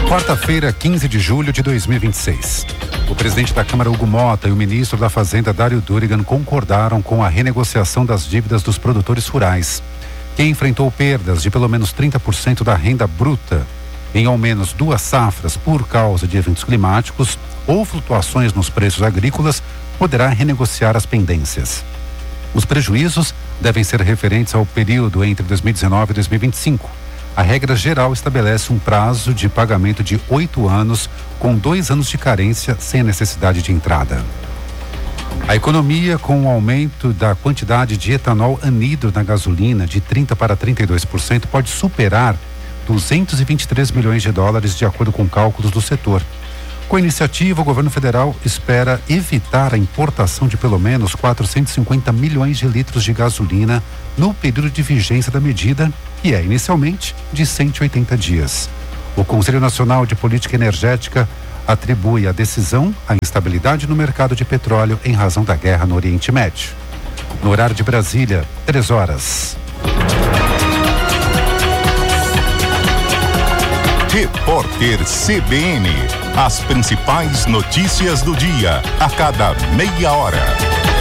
Quarta-feira, 15 de julho de 2026. O presidente da Câmara, Hugo Motta, e o ministro da Fazenda, Dário Durigan, concordaram com a renegociação das dívidas dos produtores rurais. Quem enfrentou perdas de pelo menos 30% da renda bruta em ao menos 2 safras por causa de eventos climáticos ou flutuações nos preços agrícolas poderá renegociar as pendências. Os prejuízos devem ser referentes ao período entre 2019 e 2025. A regra geral estabelece um prazo de pagamento de 8 anos, com 2 anos de carência sem necessidade de entrada. A economia, com o aumento da quantidade de etanol anidro na gasolina de 30% para 32%, pode superar 223 milhões de dólares, de acordo com cálculos do setor. Com a iniciativa, o governo federal espera evitar a importação de pelo menos 450 milhões de litros de gasolina no período de vigência da medida, que é inicialmente de 180 dias. O Conselho Nacional de Política Energética atribui a decisão à instabilidade no mercado de petróleo em razão da guerra no Oriente Médio. No horário de Brasília, 3 horas. Repórter CBN. As principais notícias do dia, a cada meia hora.